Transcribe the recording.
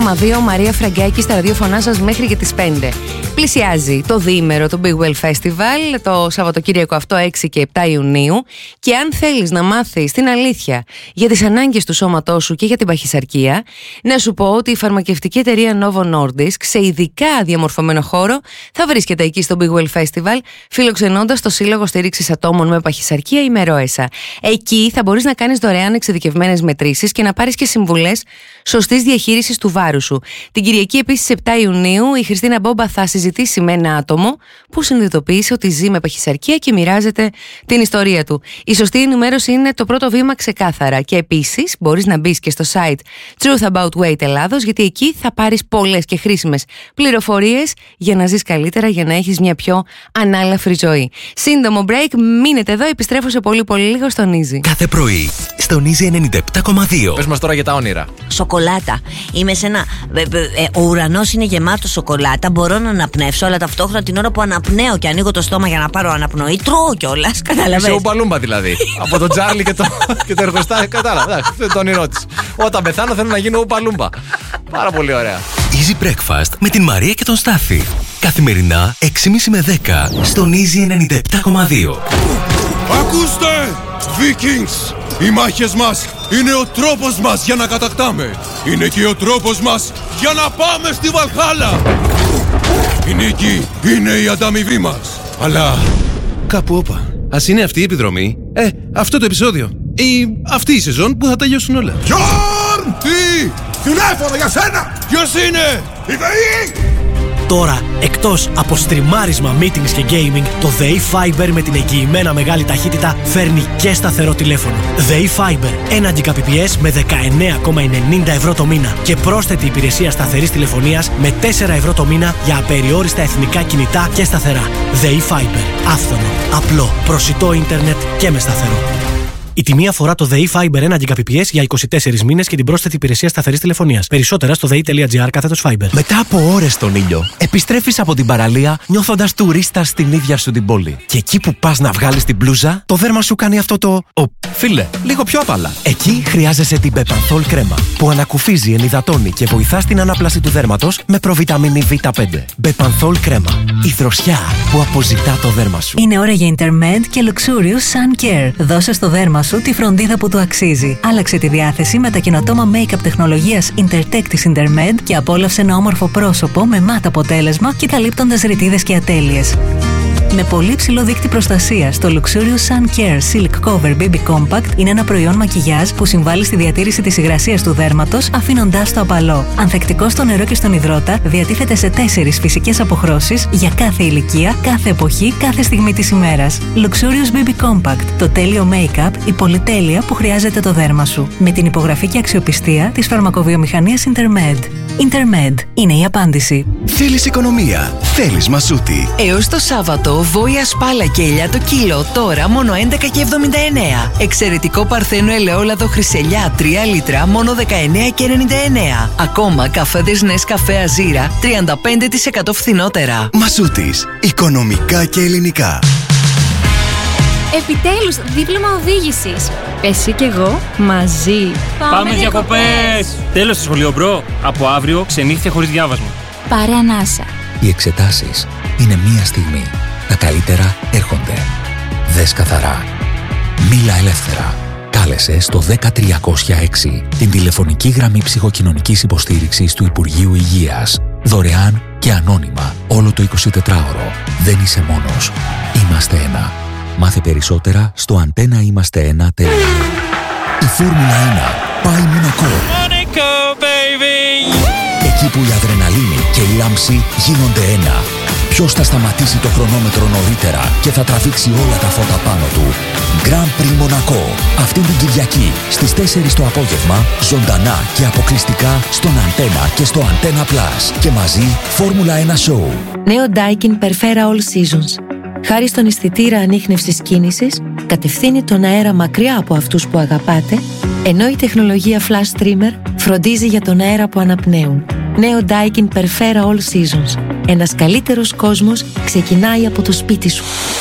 2 Μαρία Φραγκάκη στα ραδιόφωνά σας μέχρι και τις 5. Πλησιάζει το διήμερο του Big Well Festival το Σαββατοκύριακο αυτό 6 και 7 Ιουνίου και αν θέλεις να μάθεις την αλήθεια για τις ανάγκες του σώματός σου και για την παχυσαρκία, να σου πω ότι η φαρμακευτική εταιρεία Novo Nordisk σε ειδικά διαμορφωμένο χώρο θα βρίσκεται εκεί στο Big Well Festival, φιλοξενώντας το Σύλλογο Στήριξης Ατόμων με Παχυσαρκία ημερόεσα. Εκεί θα μπορείς να κάνεις δωρεάν εξειδικευμένες μετρήσεις και να πάρεις και συμβουλές σωστής διαχείρισης του βάρου σου. Την Κυριακή επίσης 7 Ιουνίου η Χριστίνα Μπόμπα θα συζητήσει με ένα άτομο που συνειδητοποίησε ότι ζει με παχυσαρκία και μοιράζεται την ιστορία του. Η σωστή ενημέρωση είναι το πρώτο βήμα ξεκάθαρα και επίσης μπορείς να μπεις και στο site Truth About Weight Ελλάδος, γιατί εκεί θα πάρεις πολλές και χρήσιμες πληροφορίες για να ζεις καλύτερα, για να έχεις μια πιο ανάλαφρη ζωή. Σύντομο break, μείνετε εδώ, επιστρέφω σε πολύ λίγο στον Easy. Κάθε πρωί στον Easy 97,2. Πες μας τώρα για τα όνειρα. Σοκολάτα. Είμαι σε ένα. Ο ουρανός είναι γεμάτο σοκολάτα. Μπορώ να αναπνεύσω, αλλά ταυτόχρονα την ώρα που αναπνέω και ανοίγω το στόμα για να πάρω αναπνοή, τρώω κιόλας. Καταλαβαίνεις. Είσαι ουπαλούμπα δηλαδή. Από τον Τσάρλι και το εργοστάσιο. Κατάλαβα. Αυτό είναι το όνειρό της. Όταν πεθάνω θέλω να γίνω ουπαλούμπα. Πάρα πολύ ωραία. Easy Breakfast με την Μαρία και τον Στάφη. Καθημερινά 6.30 με 10 στον Easy 97,2. Ακούστε, Vikings! Οι μάχες μας είναι ο τρόπος μας για να κατακτάμε. Είναι και ο τρόπος μας για να πάμε στη Βαλχάλα. Η νίκη είναι η ανταμοιβή μας. Αλλά κάπου όπα. Ας είναι αυτή η επιδρομή, αυτό το επεισόδιο ή αυτή η σεζόν που θα τελειώσουν όλα. Γιόρν! Τι! Τηλέφωνο για σένα! Ποιος είναι? Η ΔΕΗ! Τώρα, εκτός από στριμάρισμα, meetings και gaming, το ΔΕΗ Fiber με την εγγυημένα μεγάλη ταχύτητα φέρνει και σταθερό τηλέφωνο. ΔΕΗ Fiber, 1 Gbps με 19,90 ευρώ το μήνα και πρόσθετη υπηρεσία σταθερής τηλεφωνίας με 4 ευρώ το μήνα για απεριόριστα εθνικά κινητά και σταθερά. ΔΕΗ Fiber, άφθονο, απλό, προσιτό ίντερνετ και με σταθερό. Η τιμή αφορά το ΔΕΗ Fiber 1 Gbps για 24 μήνες και την πρόσθετη υπηρεσία σταθερής τηλεφωνίας. Περισσότερα στο dei.gr/Fiber. Μετά από ώρες στον ήλιο, επιστρέφεις από την παραλία νιώθοντας τουρίστα στην ίδια σου την πόλη. Και εκεί που πας να βγάλεις την μπλούζα, το δέρμα σου κάνει αυτό το. Φίλε, λίγο πιο απαλά. Εκεί χρειάζεσαι την Bepanthol κρέμα, που ανακουφίζει, ενυδατώνει και βοηθά στην ανάπλαση του δέρματος με προβιταμίνη Β5. Bepanthol κρέμα. Η δροσιά που αποζητά το δέρμα σου. Είναι ώρα για Intermed και Luxurious Sun Care. Δώσε στο δέρμα σου τη φροντίδα που του αξίζει. Άλλαξε τη διάθεση με τα καινοτόμα make-up τεχνολογίας Intertech της Intermed και απόλαυσε ένα όμορφο πρόσωπο με μάτ αποτέλεσμα και καλύπτοντας ρητίδες και ατέλειες. Με πολύ ψηλό δείκτη προστασίας, το Luxurious Sun Care Silk Cover Baby Compact είναι ένα προϊόν μακιγιάζ που συμβάλλει στη διατήρηση της υγρασίας του δέρματος, αφήνοντάς το απαλό. Ανθεκτικό στο νερό και στον υδρότα, διατίθεται σε 4 φυσικές αποχρώσεις για κάθε ηλικία, κάθε εποχή, κάθε στιγμή της ημέρας. Luxurious Baby Compact, το τέλειο make-up, η πολυτέλεια που χρειάζεται το δέρμα σου. Με την υπογραφή και αξιοπιστία της φαρμακοβιομηχανίας Intermed. Intermed είναι η απάντηση. Θέλεις οικονομία, θέλεις μασούτη. Έως το Σάββατο, βόηα σπάλα και ελιά το κιλό, τώρα μόνο 11,79. Εξαιρετικό παρθένο ελαιόλαδο χρυσελιά 3 λίτρα, μόνο 19,99. Ακόμα καφέδες Nescafé Azira 35% φθηνότερα. Μασούτης, οικονομικά και ελληνικά. Επιτέλους, δίπλωμα οδήγησης. Εσύ και εγώ μαζί. Πάμε διακοπές! Τέλος στο σχολείο, μπρο. Από αύριο ξενύχια χωρίς διάβασμα. Πάρε ανάσα. Οι εξετάσεις είναι μία στιγμή. Τα καλύτερα έρχονται. Δες καθαρά. Μίλα ελεύθερα. Κάλεσε στο 10306 την τηλεφωνική γραμμή ψυχοκοινωνικής υποστήριξης του Υπουργείου Υγείας. Δωρεάν και ανώνυμα όλο το 24ωρο. Δεν είσαι μόνος. Είμαστε ένα. Μάθε περισσότερα στο antenaimαστε1. Η Φόρμουλα 1 πάει Μονακό. Εκεί που η αδρεναλίνη και η λάμψη γίνονται ένα. Ποιος θα σταματήσει το χρονόμετρο νωρίτερα και θα τραβήξει όλα τα φώτα πάνω του. Grand Prix Μονακό. Αυτήν την Κυριακή στις 4 το απόγευμα, ζωντανά και αποκλειστικά στον Αντένα και στο Antenna Plus. Και μαζί Φόρμουλα 1 Show. Νέο Daikin Perfera All Seasons. Χάρη στον αισθητήρα ανίχνευσης κίνησης, κατευθύνει τον αέρα μακριά από αυτούς που αγαπάτε, ενώ η τεχνολογία Flash Trimmer φροντίζει για τον αέρα που αναπνέουν. Νέο Daikin Perfera All Seasons. Ένας καλύτερος κόσμος ξεκινάει από το σπίτι σου.